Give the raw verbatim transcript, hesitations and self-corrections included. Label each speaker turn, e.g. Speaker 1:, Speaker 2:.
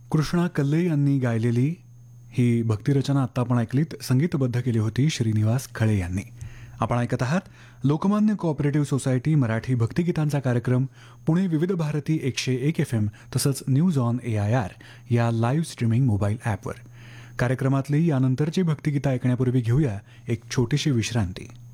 Speaker 1: कृष्णा कल्ले यांनी गायलेली ही भक्तिरचना आत्ता आपण ऐकलीत. संगीतबद्ध केली होती श्रीनिवास खळे यांनी. आपण ऐकत आहात लोकमान्य कोऑपरेटिव्ह सोसायटी मराठी भक्तिगीतांचा कार्यक्रम पुणे विविध भारती एकशे एक एफ एम तसंच news on A I R या लाईव्ह स्ट्रीमिंग मोबाईल ॲपवर. कार्यक्रमातली यानंतरची भक्तिगीतं ऐकण्यापूर्वी घेऊया एक छोटीशी विश्रांती.